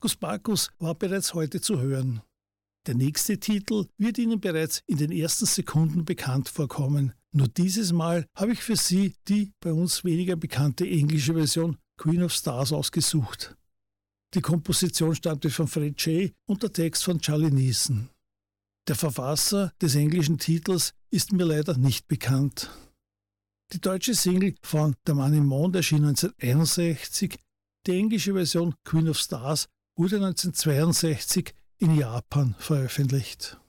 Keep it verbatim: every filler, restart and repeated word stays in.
Hokus Pokus war bereits heute zu hören. Der nächste Titel wird Ihnen bereits in den ersten Sekunden bekannt vorkommen. Nur dieses Mal habe ich für Sie die bei uns weniger bekannte englische Version Queen of Stars ausgesucht. Die Komposition stammte von Fred J. und der Text von Charlie Neeson. Der Verfasser des englischen Titels ist mir leider nicht bekannt. Die deutsche Single von Der Mann im Mond erschien neunzehnhunderteinundsechzig, die englische Version Queen of Stars wurde neunzehnhundertzweiundsechzig in Japan veröffentlicht.